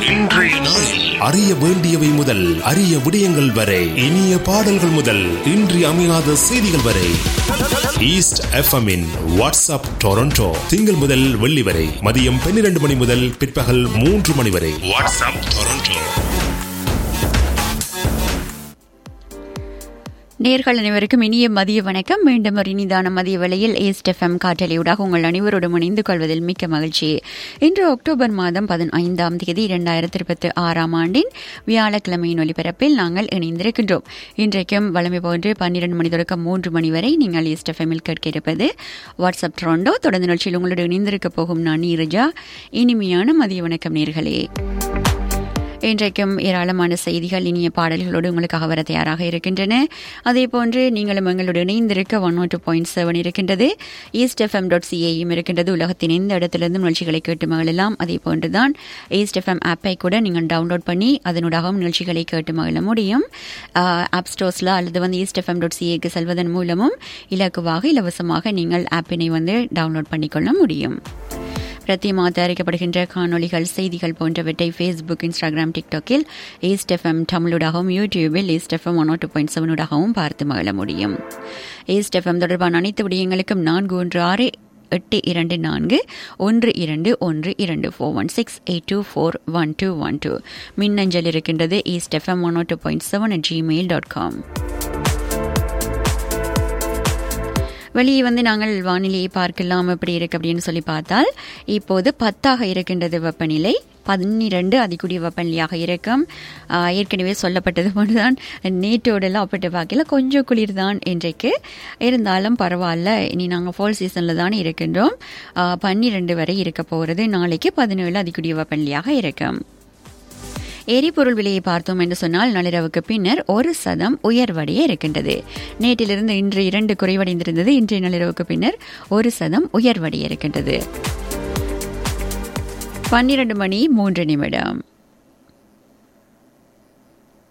இன்றைய நாளில் அறிய வேண்டியவை முதல் அரிய விடயங்கள் வரை, இனிய பாடல்கள் முதல் இன்றி அமையாத செய்திகள் வரை, ஈஸ்ட் எஃப்எம்மின் வாட்ஸ்அப் டொரண்டோ திங்கள் முதல் வெள்ளி வரை மதியம் 12 மணி முதல் பிற்பகல் 3 மணி வரை. WhatsApp Toronto. நேர்கள் அனைவருக்கும் இனிய மதிய வணக்கம். மீண்டும் ஒரு இனிதான மதிய வேளையில் ஈஸ்ட் எஃப்எம் காற்றலையூடாக உங்கள் அனைவரோடும் இணைந்து கொள்வதில் மிக்க மகிழ்ச்சி. இன்று அக்டோபர் மாதம் 15ஆம் தேதி 2026ஆம் ஆண்டின் வியாழக்கிழமையின் ஒலிபரப்பில் நாங்கள் இணைந்திருக்கின்றோம். இன்றைக்கும் வழமை போன்று 12 மணி தொடக்கம் 3 மணி வரை நீங்கள் ஈஸ்ட் எஃப்எம்மில் கேட்க இருப்பது வாட்ஸ்அப் டொரண்டோ. தொடர்ந்து நிகழ்ச்சியில் உங்களோடு இணைந்திருக்க போகும் நான் நீரஜா. இனிமையான மதிய வணக்கம் நேர்களே. இன்றைக்கும் ஏராளமான செய்திகள், இனிய பாடல்களோடு உங்களுக்காக வர தயாராக இருக்கின்றன. அதே போன்று நீங்களும் எங்களோடு இணைந்திருக்க 102.7 இருக்கின்றது. eastfm.ca இருக்கின்றது. உலகத்தின் எந்த இடத்திலிருந்தும் நிகழ்ச்சிகளை கேட்டு மகிழலாம். அதே போன்றுதான் ஈஸ்ட் எஃப்எம் ஆப்பை கூட நீங்கள் டவுன்லோட் பண்ணி அதனூடாகவும் நிகழ்ச்சிகளை கேட்டு மகிழ முடியும். ஆப் ஸ்டோர்ஸில் அல்லது eastfm.ca செல்வதன் மூலமும் இலகுவாக இலவசமாக நீங்கள் ஆப்பினை டவுன்லோட் பண்ணிக்கொள்ள முடியும். பிரத்தியமாக தயாரிக்கப்படுகின்ற காணொலிகள், செய்திகள் போன்றவற்றை ஃபேஸ்புக், இன்ஸ்டாகிராம், டிக்டாக்கில் ஈஸ்ட் எஃப்எம் தமிழூடாகவும், யூடியூபில் ஈஸ்ட் எஃப்எம் 102.7 பார்த்து மகிழ முடியும். ஈஸ்ட் எஃப்எம் தொடர்பான அனைத்து விடயங்களுக்கும் 416-824-1212 416-824-1212 மின்னஞ்சல் இருக்கின்றது eastfm102.7@gmail.com. வெளியே நாங்கள் வானிலையை பார்க்கலாம் எப்படி இருக்கு அப்படின்னு சொல்லி பார்த்தால், இப்போது 10 இருக்கின்றது வெப்பநிலை. 12 அதிகூடிய வெப்பநிலையாக இருக்கும். ஏற்கனவே சொல்லப்பட்டது போன்றுதான் நேற்றோடெல்லாம் அப்பட்டு பார்க்கல கொஞ்சம் குளிர் தான் இன்றைக்கு. இருந்தாலும் பரவாயில்ல, இனி நாங்கள் ஃபால் சீசனில் தானே இருக்கின்றோம். 12 வரை இருக்க போகிறது. நாளைக்கு 17 அதிகூடிய வெப்பநிலையாக இருக்கும். எரிபொருள் விலையை பார்த்தோம் என்று சொன்னால் நள்ளிரவுக்கு பின்னர் 1% உயர்வடைய இருக்கின்றது. நேற்றிலிருந்து இன்று 2 குறைவடைந்திருந்தது. இன்றைய நள்ளிரவுக்கு பின்னர் 1% உயர்வடைய இருக்கின்றது. 12 மணி 3 நிமிடம்.